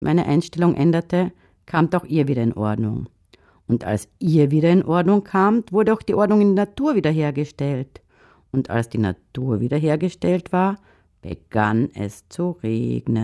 meine Einstellung änderte, kam auch ihr wieder in Ordnung. Und als ihr wieder in Ordnung kam, wurde auch die Ordnung in der Natur wiederhergestellt. Und als die Natur wiederhergestellt war, begann es zu regnen.